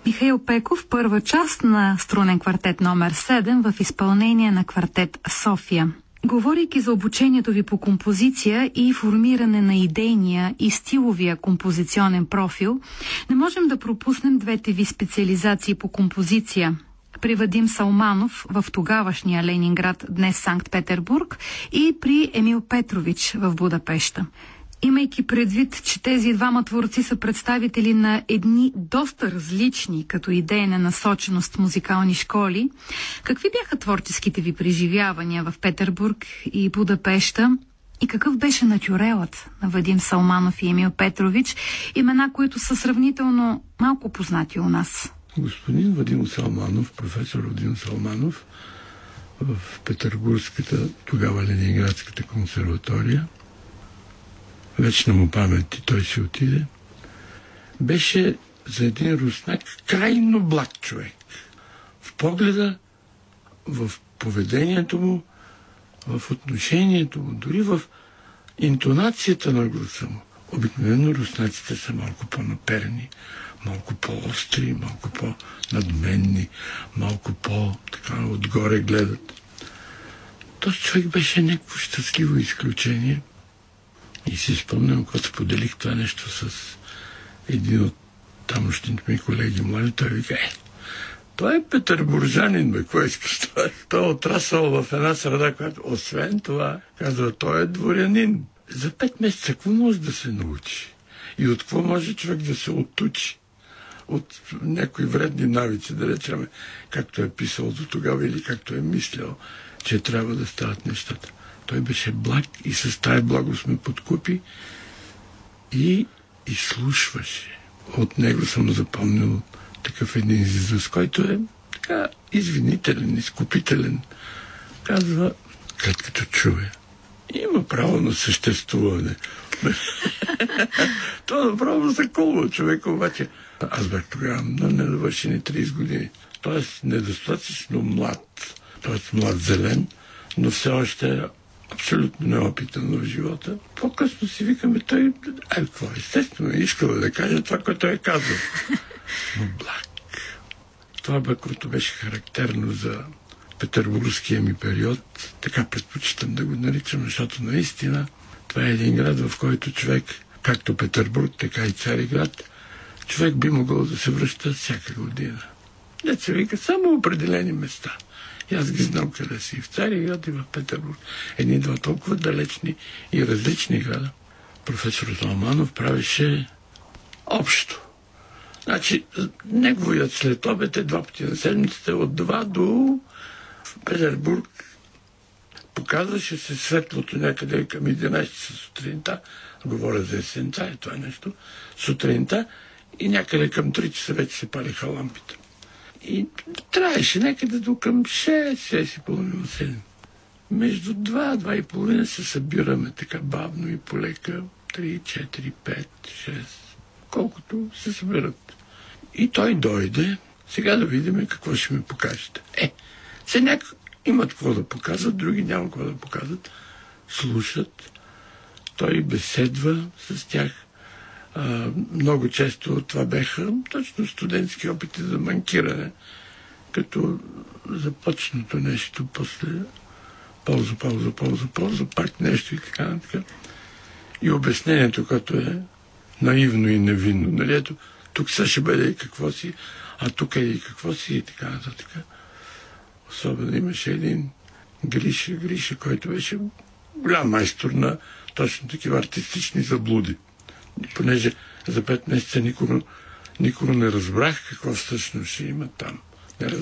Михаил Пеков, първа част на струнен квартет номер 7 в изпълнение на квартет София. Говорейки за обучението ви по композиция и формиране на идейния и стиловия композиционен профил, не можем да пропуснем двете ви специализации по композиция. При Вадим Салманов в тогавашния Ленинград, днес Санкт-Петербург, и при Емил Петрович в Будапеща. Имайки предвид, че тези двама творци са представители на едни доста различни като идейна насоченост музикални школи, какви бяха творческите ви преживявания в Петербург и Будапеща и какъв беше натюрелът на Вадим Салманов и Емил Петрович, имена, които са сравнително малко познати у нас? Господин Вадим Салманов, професор Вадим Салманов, в Петербургската, тогава Ленинградската консерватория, вечна му памет и той си отиде, беше за един руснак крайно благ човек. В погледа, в поведението му, в отношението му, дори в интонацията на гласа му. Обикновено руснаците са малко по-наперени, малко по-остри, малко по-надменни, малко по-така отгоре гледат. Този човек беше някакво щастливо изключение. И си спомням, когато споделих това нещо с един от тамошните ми колеги млади, той вика, той е петербуржанин, бе, какво искаш? Той е отрасъл в една среда, която освен това, казва, той е дворянин. За 5 месеца какво може да се научи? И от какво може човек да се оттучи? От някои вредни навици, да речем, както е писал до тогава или както е мислял, че трябва да стават нещата. Той беше благ и с тая благост ме подкупи и изслушваше. От него съм запомнил такъв един израз, който е така извинителен, изкупителен. Казва, след като чуе, има право на съществуване. Това направо заколва човека, обаче. Аз бях тогава на недовършени 30 години. Тоест недостатъчно млад, т.е. млад зелен, но все още е абсолютно неопитан в живота. По-късно си викаме, той, какво, естествено, искал да каже това, което е казал. Но благ. Това бе, което беше характерно за петербургския ми период. Така предпочитам да го наричам, защото наистина това е един град, в който човек, както Петербург, така и Цариград, човек би могъл да се връща всяка година. Не се вика само определени места. И аз ги знам къде си. В Цариград и в Петербург. Едни-два толкова далечни и различни града. Професор Салманов правеше общо. Значи, неговият след обед е 2 пъти на седмицата, от 2 до Петербург. Показваше се светлото някъде към 11 сутринта. Говоря за есента, е това нещо. Сутринта и някъде към 3 часа вече се палиха лампите. И трябваше някъде до към 6-6:30-7. Между 2-2:30 се събираме така бавно и полека. 3, 4, 5, 6, колкото се събират. И той дойде. Сега да видим какво ще ми покажете. Се някак имат какво да показват, други няма какво да показват. Слушат. Той беседва с тях. Много често това беха точно студентски опити за манкиране, като започнато нещо, после пауза, пак нещо и така нататък. И обяснението, което е наивно и невинно. Нали, ето, тук сега ще бъде и какво си, а тук е и какво си и така нататък. Особено имаше един Гриша, който беше голям майстор на точно такива артистични заблуди. Понеже за 5 месеца никога не разбрах какво всъщност ще има там.